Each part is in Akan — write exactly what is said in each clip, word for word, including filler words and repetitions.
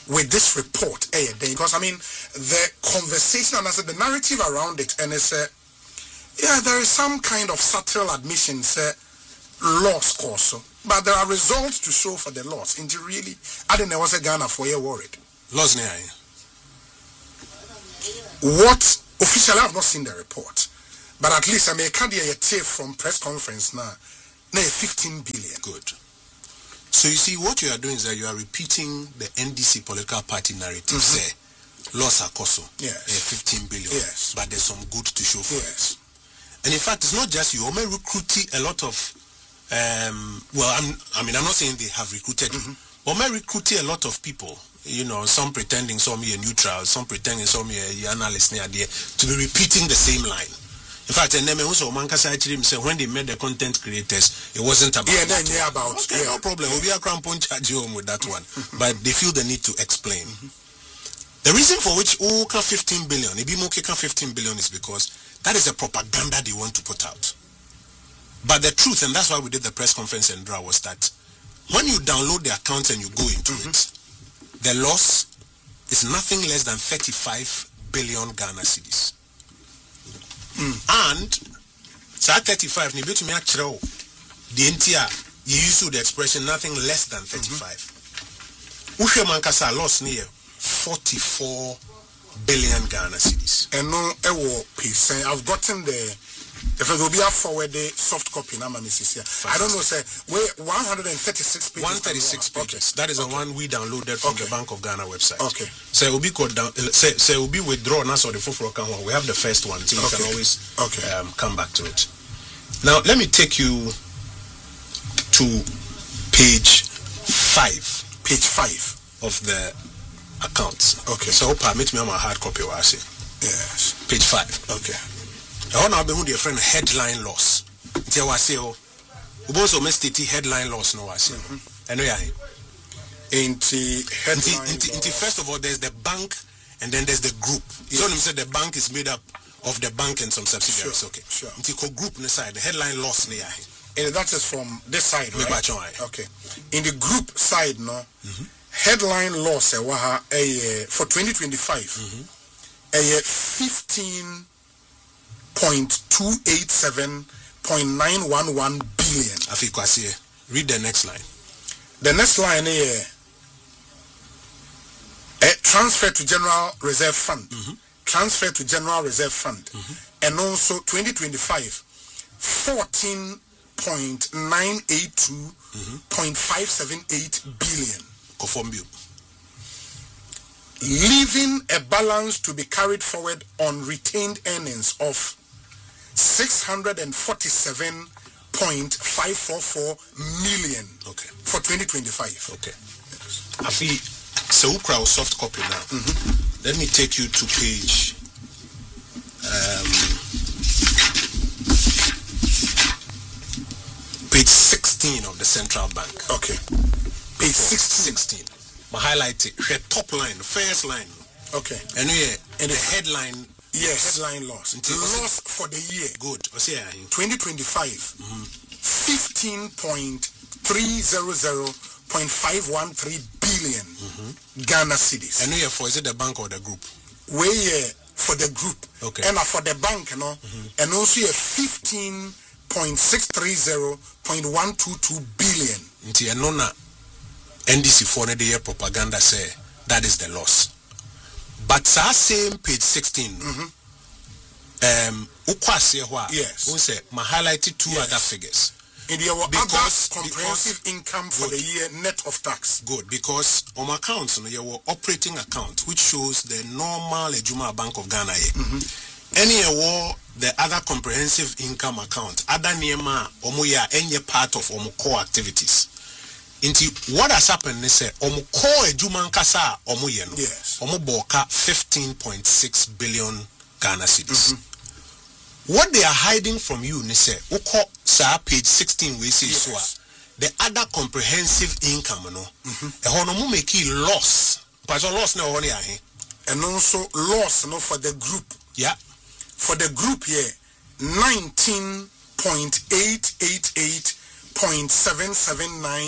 with this report, eh, because I mean the conversation and I said the narrative around it, and it's uh, yeah, there is some kind of subtle admission, say loss course, but there are results to show for the loss. And really, I didn't know was a Ghana for you worried. Loss near. What officially I have not seen the report, but at least I may can't hear a tape from press conference now. Now fifteen billion. Good. So you see, what you are doing is that you are repeating the N D C political party narrative. Mm-hmm. Say, loss are cost. Yes. Uh, fifteen billion. Yes. But there's some good to show for yes. it. And in fact, it's not just you. I may recruit a lot of. Um, well, I'm. I mean, I'm not saying they have recruited. Mm-hmm. But may recruit a lot of people. You know, some pretending some are neutral, some pretending some are analysts near there to be repeating the same line. In fact, and then also Mankasa actually said when they made the content creators, it wasn't about yeah, that. Yeah, about okay, yeah. No problem. We'll be a crown point charge home with that one, but they feel the need to explain. Mm-hmm. The reason for which Oka fifteen billion, Ibimokeka fifteen billion, is because that is the propaganda they want to put out. But the truth, and that's why we did the press conference in Dra, was that when you download the account and you go into mm-hmm. it, the loss is nothing less than thirty-five billion Ghana cedis. Mm. And so at thirty-five, you to make sure the entire you use the expression nothing less than thirty-five. Ushe mm-hmm. Mankasa lost near forty-four billion Ghana cedis. And no, I've gotten the if it will be a forward the soft copy now, Missus I don't know, say we one hundred thirty-six pages. one hundred thirty-six pages. Okay. That is okay. the one we downloaded from okay. the Bank of Ghana website. Okay. So it will be called down. Say say it will be withdrawn. Now, so the full account one. We have the first one, so okay. you can always okay. um, come back to it. Now let me take you to page five. Page five of the accounts. Okay. So permit me on my hard copy. What I say. Yes. Page five. Okay. I want to be a friend headline loss. Until I say, oh, we also must state headline loss. No, I say, and we are in the headline. Into first of all, there's the bank, and then there's the group. Yes. So you said the bank is made up of the bank and some subsidiaries. Sure. Okay, sure. Into group on the side, the headline loss. And that is from this side, right? Okay. In the group side, no mm-hmm. headline loss. Uh, uh, for twenty twenty-five, mm-hmm. uh, fifteen. Point two eight seven point nine one one billion. Afikwasi, read the next line. The next line here, a transfer to General Reserve Fund, mm-hmm. transfer to General Reserve Fund, mm-hmm. and also twenty twenty-five, fourteen point nine eight two point five seven eight billion. Conform you. Leaving a balance to be carried forward on retained earnings of six hundred forty-seven point five four four million okay. for twenty twenty-five. Okay. I feel so crowd soft copy now. Mm-hmm. Let me take you to page um, page sixteen of the Central Bank. Okay. Page sixteen. My highlight it. The top line, the first line. Okay. And we and the headline. Yes, headline loss. Loss for the year. Good. twenty twenty-five, mm-hmm. fifteen point three hundred point five one three billion mm-hmm. Ghana cedis. And here for is it the bank or the group? We uh, for the group. Okay. And uh, for the bank, you know, mm-hmm. and also a fifteen point six three zero point one two two billion. Nti enona N D C for the year propaganda say that is the loss. But that same page sixteen, mm-hmm. um, yes, we say my highlighted two yes. other figures. In the because comprehensive because, income for good. The year net of tax. Good, because on my accounts, you know, your operating account, which shows the normal Ejuma Bank of Ghana. Mm-hmm. Any award the other comprehensive income account, other Nema Omoya any part of Omo core activities. Into what has happened is say omo core Ejuma Nkasa omo yeno. Yes. Omo boka fifteen point six billion Ghana cedis. Mm-hmm. What they are hiding from you ni say uko sa page sixteen we say yes. so the other comprehensive income no. Mhm. E hono mu make loss. But loss na ho ya he. And also loss no for the group. Yeah. For the group here nineteen point eight eight eight point seven seven nine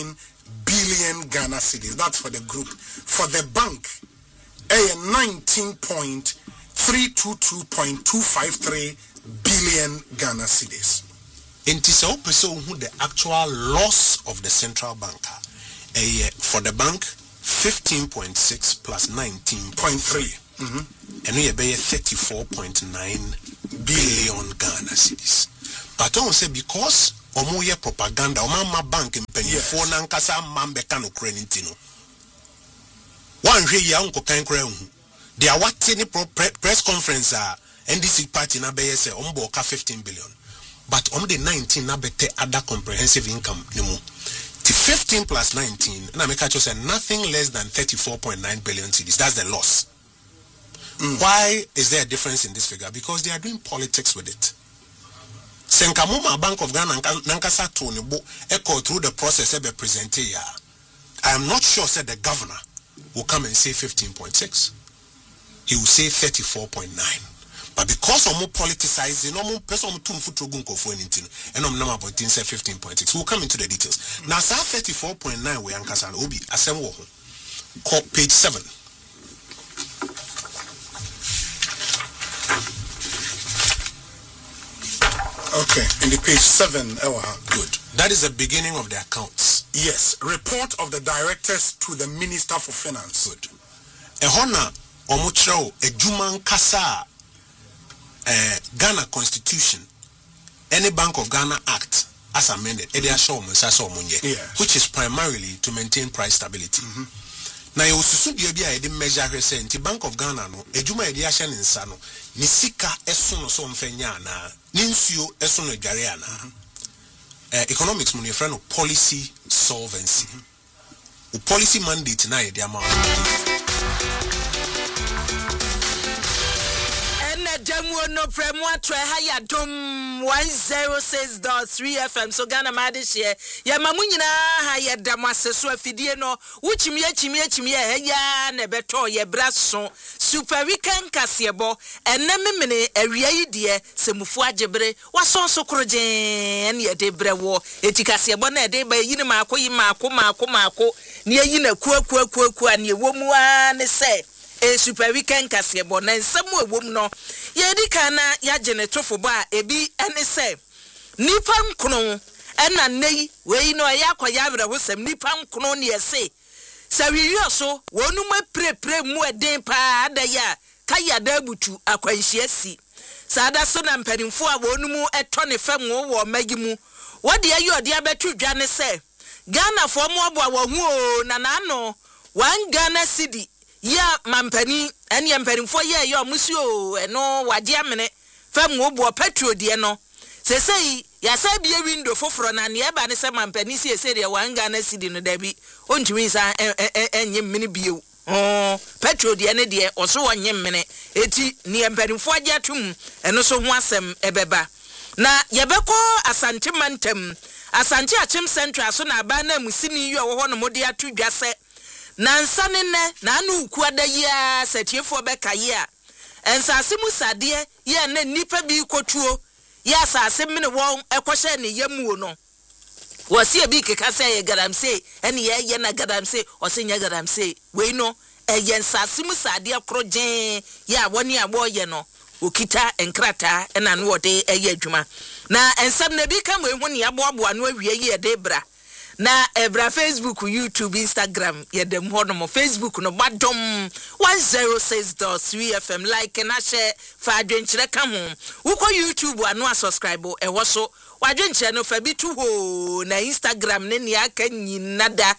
billion Ghana cedis. That's for the group. For the bank, a nineteen point three two two point two five three billion Ghana cedis. It is a person who the actual loss of the central bank. A for the bank, fifteen point six plus nineteen point three. Mm-hmm. And we have thirty-four point nine billion Ghana cedis. But I say because omoye propaganda, omama bank in penifo nankasa mambe kano krenitino. One way ya unko kankre unhu. They are watching the press conference uh, N D C party na be say ombo ka fifteen billion. But on the nineteen na bete other comprehensive income nimu. The fifteen plus nineteen na make just say nothing less than thirty-four point nine billion cedis. That's the loss. Mm. Why is there a difference in this figure? Because they are doing politics with it. Senkamuma Bank of Ghana nankasa to ne bo echo through the process ebe present here. I am not sure said the governor will come and say fifteen point six. He will say thirty-four point nine. But because of more politicizing, no more person to futrogun kofo anything, and I'm number point say fifteen point six. We'll come into the details. Now, sa thirty-four point nine we ankasa obi asem wo ho. Page seven. Okay, in the page seven, Ewa. Good. That is the beginning of the accounts. Yes, report of the directors to the Minister for Finance. Good. Ehona omuchro ejuman kasa eh, Ghana Constitution, any Bank of Ghana Act as amended, mm-hmm. which is primarily to maintain price stability. Mm-hmm. Now you also be a measure the Bank of Ghana no ejuma edi ahye ne nsa no ni sika esono so mfanya na ni nsuo esono dware ana eh economics mun yefra no policy solvency. Mm-hmm. Policy mandate na ye de amount Jamu no premo try haya dom one oh six point three F M so Ghana ma de share ya mamu nyina haya damase so afidie no wuchimi achimi achimi ya na beto ye braso super weekend kasebo enne memene awia yi de semufu agebre wason so kroje ene ye de brewo etikasebo na de ba yini maako yi maako maako maako ne yi na kuwa kuwa kuwa kuwa ne womu a ne se e super weekend kasebo na nsemu ewom no ye di kana ya genetofo ba ebi ene se nipa nkono ena nei we no ya kwaya abra hosem nipa nkono ne yese sawiyo so wonu ma pre pre mu eden pa ada ya kaya da butu akwanhia si sada so na mpanimfo a wonu mu eto ne fam wo magi mu wode ayo de abetu dwa ne se Ghana fo mo abo a wo hu o na na no one Ghana cedi ya mampani ene mpanimfo ye ye omusuo eno wage amene fam wo bo petrol de no sesei ya sa bia window foforo na ne eba ne se mampani si ese de one Ghana cedi no da bi ontumi sa enye mini bio oh petrol de ne de oso wonye mene eti ne mpanimfo age atum eno so ho asem ebeba na yebeko Asante Mantem Asante Achim Central so na aba na musini yo wo ho no mode atu dwase na nsane ne na anu ku adayi a setiefo beka ye a ensase mu sade ye na nipa bi kotuo ye asase mene won ekohye ne yamuo no wose bi keka se ye garamse ene ye ye na garamse ose nya garamse we no eye nsase mu sade akrojen ye a woni abo ye no okita enkrata ena no wode eye adwuma na ensam na bi kam we hu ne abo abo anu awie ye de bra na ebra Facebook, YouTube, Instagram ye dem hono mo Facebook no badom one oh six point three F M like na share fa adwenkyere ka ho uko YouTube anu subscribe e wo so wadwenkyere no fa bi tu ho na Instagram ne ne aka nyinada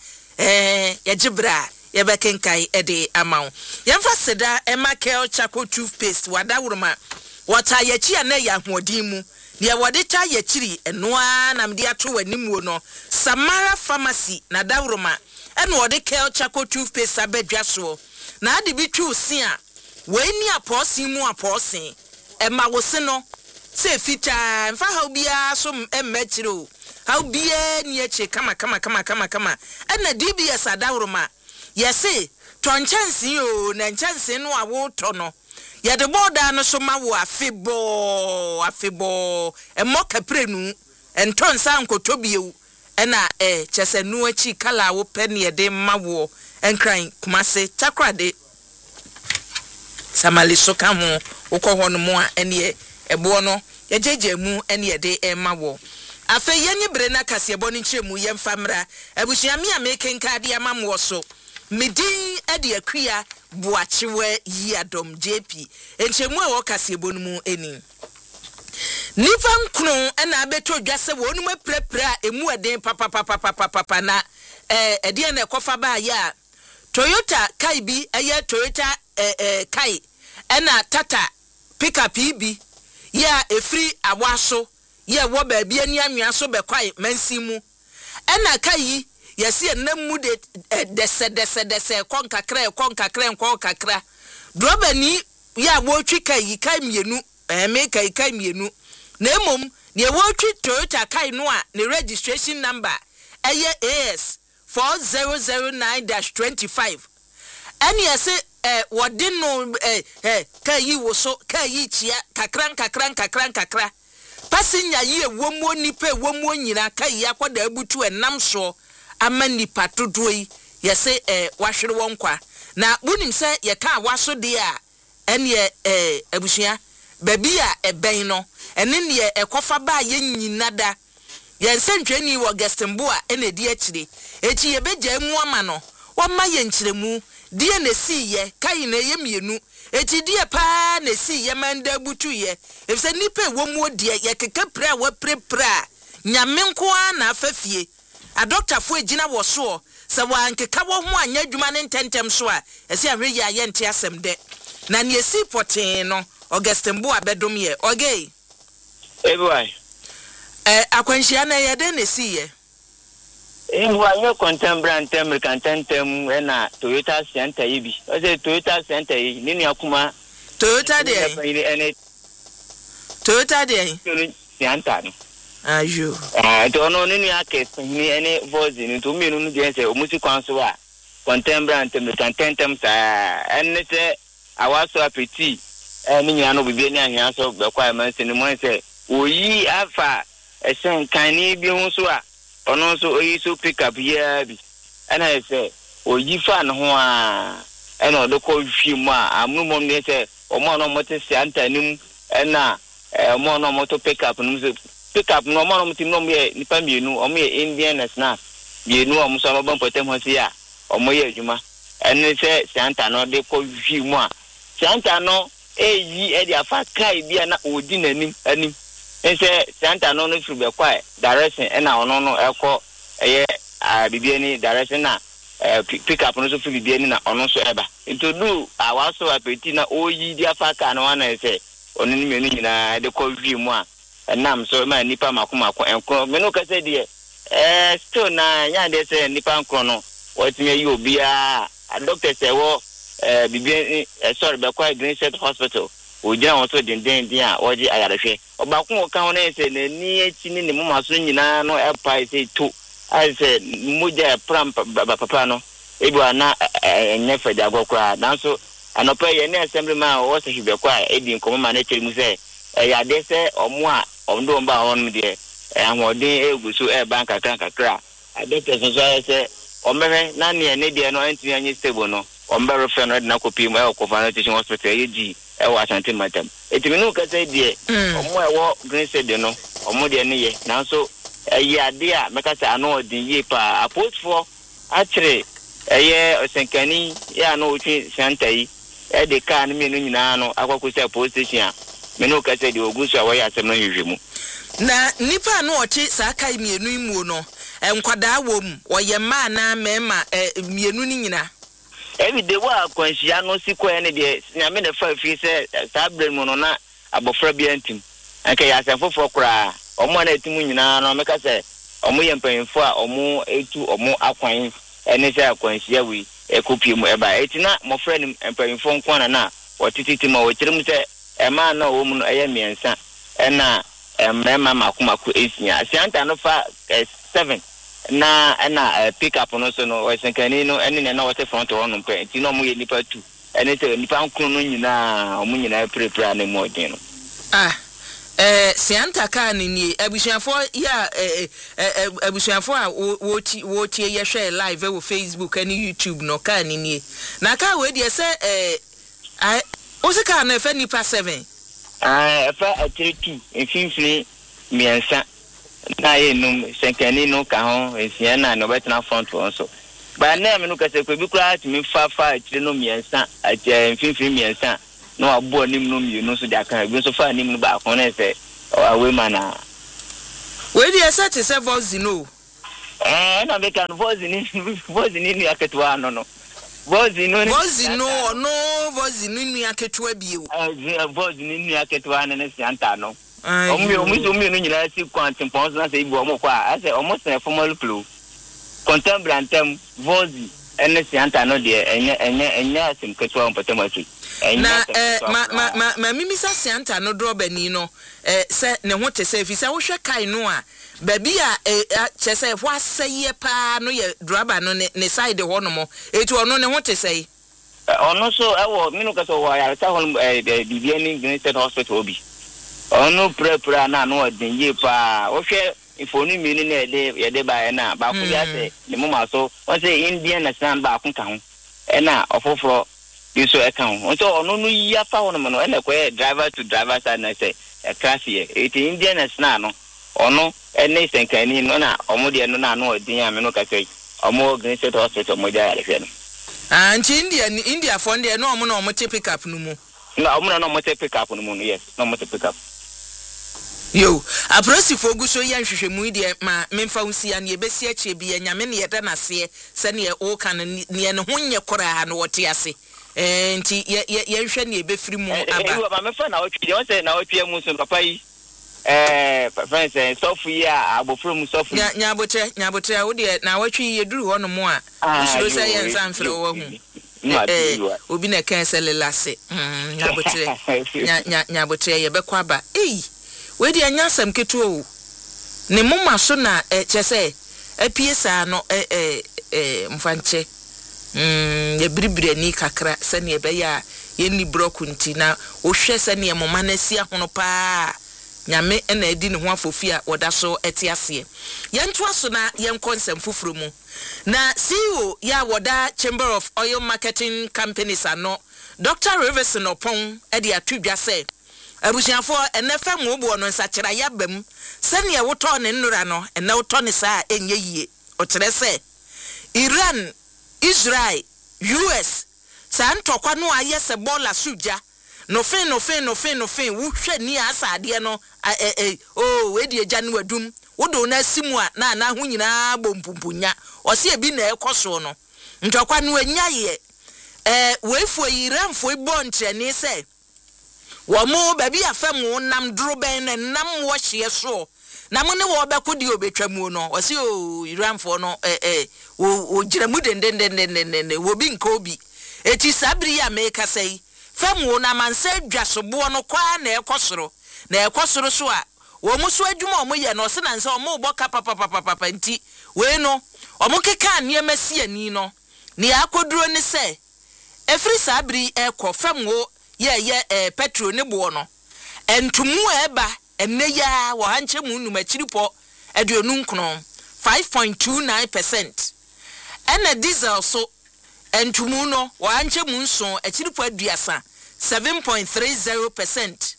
eh ye gibra ye bekenkai e de amaw ye mfa seda e makel charcoal toothpaste wadawroma wata ye chia na ya hoodin mu dia wadeta ye chiri enoa na mde ato wanimuo no Samara Pharmacy na dawroma eno wode kel charcoal toothpaste abedwa so na ade bi twu se a weni aposin mu aposin e ma wo se no se fita mfa ha bia so emmechire o ha bia ni eche kama kama kama kama kama ena D B S adawroma ye se tonchansi o na nchansi no awo to no ya de boda no so ma wo afebo afebo e mo kaprenu enton san kotobiewu ena eh chese nu achi kala wo pe ne de mawo enkran kumase takrade samali so ka ho ukọ no mo a ene ebo no yejeje mu ene de emawo afa yenye bre na kasebo ni nchemu ye mfamra abusuami a mekenka de amamwo so medin ade akua buachewe yiadom J P enchemu a wo kasebo no mu eni nipa nkunu ena abeto dwase wo no maprepra emu eden papa papa papa papa na eh ede na ekofa ba ya Toyota Kai bi eye Toyota eh eh Kai ena Tata pickup bi ya efri awaso ya wo ba bia ni anwea so be kwai mansimu ena Kai yesi enam de dese dese dese konkakra konkakra konkakra droba ni ya wo twi Kai Kai mienu eh me Kai Kai mienu na emom ne wo twi Toyota Kai no a ne registration number eye A S four zero zero nine dash twenty-five ani ese eh wodin no eh eh Kai wo so Kai chia kakran kakran kakran kakra passenger yi ewomo nipa ewomo nyina Kai akoda abutu enam so ama nipa todoi yese eh wahwere wonkwa na bunim se ye ka waso de a ene eh abusua baby a eben no ene ne ekofa ba ye nyina da ye nsentweni wo gestembo a ene di akire echi ye beja mu ama no wama ye nkyiremu die na si ye Kai na ye mienu echi die pa na si ye manda butu ye efse nipa ewomu die ye keke pra wa prepra nyame nko na afafie a doctor fo ejina wo so se wa nkeka wo ho anya adwuma ne ntentem so a ese ahwe ye aye nte asem de na ne esi poten no Augustembo abedom ye okay everyone eh akwanhia na ye de na si ye in wa yo contemporary tem contentem na Toyota Center yibi o se Toyota Center yi ni ni akuma Toyota de Toyota de Center no ayo ah to no ni ni ake ni ene voice ni to mi no je se o musi kwanso a contemporary tem contentem sa enne se awaso apeti eh ni nya no bibia ni ahia so be kwa man se ni mo se oyi afa esen kan ni bi hu so a ono so oyi so pick up ya bi ana ese oyi fa no ho a ena odoko hwi mu a amnu mom ne se omo no mote se antanim ena eh omo no moto pick up no so pick up no omo no mote no me nipa mienu omo ye Indian snack mienu omo so no ban potem ho se a omo ye adwuma ene se santa no de ko hwi mu a santa no eyi e dia fa Kai bia na odi nanim anim ense santa no no fru be kwa direction e na ono no ekọ eye a bibia ni direction na pick up no so fru bibia ni na ono so eba into do awaso apeti na oyi dia fa ka no na ese ono ni menu nyina de ko wi mu a enam so ma nipa makoma ko enko menu ka se de eh still na nya de se nipa nko no wotime yi obia a doctor se wo eh bibia sorry be kwa Green Set Hospital ojira won so den den den a oje ayarehwe obakun ka ho na ese na ni echi ni ne mama so nyina no epa ese to ai se moja pram papa no ebu ana enye feda agokwa nanso anopa ye na assembly man wo se hwe kwa edi nkomo ma na chiri mu se ya de se omo a ondo mba hon de ahodin egusu e bank akran kakra adete so so se omere na ne ne de no antimi anye stable no ombero fe no na kopi mu e ko fa teaching hospital yeji e wa Asante Matam etimi no ka se de omo e wo Green Set de no omo de ne ye nanso e ya de a meka se ano odin ye pa apost for atre eye osenkani ya no uchi center yi e de ka na menu nyina no akwakusi post station me no ka se de ogusu a wo ya asem no hwehwemu na nipa no ochi sa Kai mienu imu no enkwada wom woye ma na mema mienu ni nyina every day wa kwanhia no sikwa ne de nyame ne fa fi se sabre mu no na abofra bi antim anka ya asanfofo kura omo na etimu nyina no meka se omo ye mpanfo a omo etu omo akwan ene se akwanhia wi ekopie mu eba etina mofra ni mpanfo nko na na otititi ma wochirim se ema na wo mu no eye miensa ena emrema makomako esia asianta no fa seven na na pick up no so no wasenkani no ene ne na wote front one no pe ti no mo ye nipa two ene te nipa nkru no nyina omo nyina prepare na mo odin no ah eh sianta ka ni abusuafo ya eh abusuafo a wo wo tie ye share live wo Facebook and YouTube no ka ni ni na ka we de say eh o se ka na fa nipa seven ah fa atretu mfimfini miensa na ye num senkani no ka ho esia na no betena front one so ba na me no ka se ko bi kura atimi fa fa atire no miensa aje mfimfini miensa no abo nim no mienu so de aka bi so fa nim no ba ko na se awe mana we dey set se voice no eh na be kan voice ni voice ni ni aketwa no no voice no voice no no voice ni ni aketwa biu eh voice ni ni aketwa na ne sianta no omi omi so mi no nyina si kwante pons na se ibu omo kwa ase omo se formal flow contemporary voice ene sianta no de enye enye enye asim ketwa mpatemachi na eh ma ma ma ma mimi sa sianta no do bani no eh se ne ho te se fi se wo hwe kai no a ba bi a che se ho aseye pa no ye draba no ne side ho no mo etu ono ne ho te se ono so ewo minu ka so wa ya ta ho bibia ni Greenstead Hospital obi ono pre pre na no odin ye pa wo hwe ifoni mi ni na de ye de ba na ba ku ya se ne mo ma so won say Indian national ba ku ka ho e na ofoforo so account on so ono no ya fa wono no na kwa driver to driver side na say e class here it Indian national no ono ene senkani no na omo de no na no odin ya me no ka say omo Greenstead Hospital mo ja ya no ah nchi India India for there no omo na omo che pick up no mu na omo na no omo che pick up no mu yes no omo che pick up yo aprosi fogu so ya nhwehwemu de ma memfa unsi an ye besi achi bi nyame ne yeda na se se ne o kan ne ne ho nye kora ha no wote ase eh nti ye ye nhwe ne be firi mu aba eh ba me fa na otwi de won say na otwi mu so papa yi eh friends eh sofu ya abofro mu sofu nya nya botre nya botre wo de na watwi ye duru ho no mu a so say ye nsan fere wo hu eh obi na kan selela se nya botre nya nya nya botre ye be kwa aba eh we di anya sam ketu o ne mumma so na eh chese apiesa no eh eh eh mfanche mm ye bribire ni kakra se ne be ya ye ni broku nti na o hwe se ne mumma na sia hono pa nyame na edi ne ho afofia woda so etiase ye nto aso na ye nkonsem fufuru mu na C E O ya woda Chamber of Oil Marketing Companies ano Doctor Riverson Opon e di atudwa se abusiafo enefa mu obo no nsakira yabam sene woto ne nnura no ene woto ne saa enye yie o kire se Iran Israel U S sa ntokwa no aye se bola suja no fin no fin no fin no fin wo hwe ni asade no eh eh oh we di eja ne wadum wodo na simu a na na ho nyina bompumpunya o se ebi na ekoso no ntokwa no anya ye eh wefu Iran fo ibo ntre ni se Wamo baby afemu nam droben na nam wo hye so na mo ne wo bekodi obetwamu no o se o Iranfo no eh eh wo giramu dendendendendende wo bi nka obi eti sabri ya meka sei femu na manse dwasobo no kwa na ekosoro na ekosoro so a wo mu so adwuma o mo ye no se na nse o mo bo kapa papa papa nti we no o mo keka ne masie ani no ne akoduro ne se efri sabri ekọ femu ye ye eh petrol ne bo no entumu eba enne ya wo hanche mu num akiripo aduonu nkron five point two nine percent ena diesel so entumu no wo hanche mu nso akiripo aduasa seven point three zero percent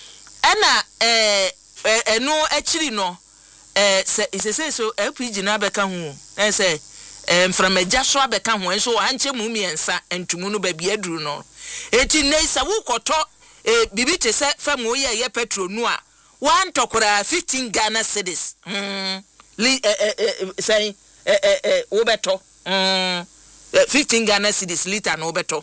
ena eh eno akiri no eh se se so L P G na beka ho na se em from eja so abeka ho enso wo hanche mu miensa entumu no ba bi aduru no eti neisa wo koto e bibi te se famo ye ye petrol nu a one tokora fifteen Ghana cedis mm li eh eh say eh eh wo beto mm fifteen Ghana cedis liter no beto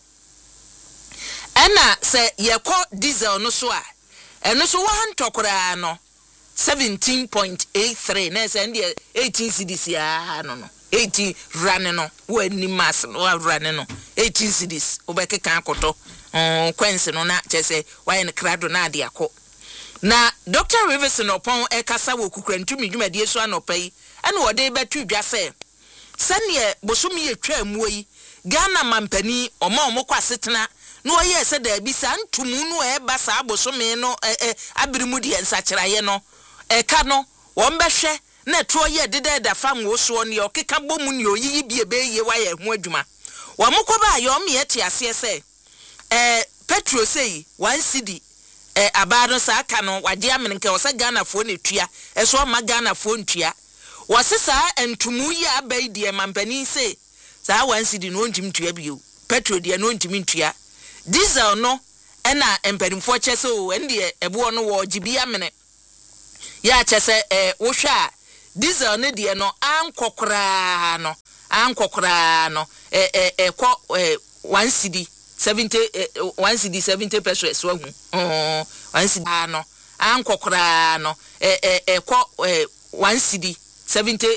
ena se ye ko diesel no so a eno so one tokora no seventeen point eight three na se ndi eighteen cedis ya no no eighty run no wo ni mass no run no eighteen cedis obekeka akoto um kwense no na chese why ne krado na ade akọ na Doctor Riverson Opon e kasa wo kukrantumi dwumade so anopai ene wode betu dwa se sane bosumi etwa amuo yi Ghana mampani omo omo kwasetena no oye se da bi sa ntumu no e ba sa abosome no eh abirimu de nsakiraye no e ka no wo mbehwe na to oye dede da fam wo so ne okeka bomu ne oyiyi bie be ye wa ye ho adwuma wo mokoba yo me eti ase se eh petro sei one cedi eh abado sa aka no wade amenke wo sa Ghana fo ne tua eso ma Ghana fo ntua wo sesa entumu yi abai de mampani sei sa one cedi no ntim tua bio petro de no ntim ntua diesel no ena empanimfo chese o ende ebo no wo gibi amene ya chese eh wo hwa diesel ne de no ankokora no ankokora no eh eh eh ko eh one cedi seventy eh, one cedi seventy pesos wo hu oh one cedi no ankokora no eh eh eh ko eh one cedi seventy